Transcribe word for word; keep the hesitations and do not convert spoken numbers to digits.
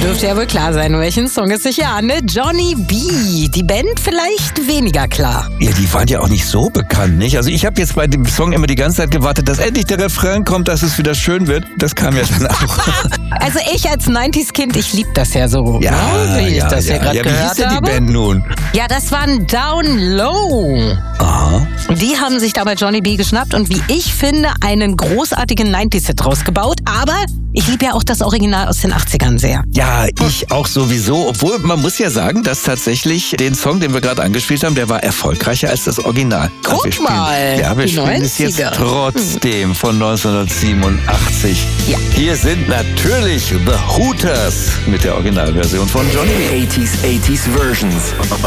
Dürfte ja wohl klar sein, um welchen Song es sich hier handelt. Johnny B. Die Band vielleicht weniger klar. Ja, die waren ja auch nicht so bekannt, nicht? Also ich habe jetzt bei dem Song immer die ganze Zeit gewartet, dass endlich der Refrain kommt, dass es wieder schön wird. Das kam ja dann auch. Also ich als neunziger-Kind, ich lieb das ja so. Ja, ne? Wie ich ja, das ja. ja gerade ja, wie gehört hieß denn die habe. Band nun? Ja, das waren Down Low. Aha. Die haben sich dabei Johnny B. geschnappt und wie ich finde, einen großartigen neunziger-Hit rausgebaut. Aber ich liebe ja auch das Original aus den achtzigern sehr. Ja, ich auch sowieso. Obwohl, man muss ja sagen, dass tatsächlich den Song, den wir gerade angespielt haben, der war erfolgreicher als das Original. Guck wir spielen, mal, Ja, wir die spielen es jetzt neunziger. trotzdem von neunzehnhundertsiebenundachtzig. Ja. Hier sind natürlich The Hooters mit der Originalversion von Johnny B. eighties, eighties versions.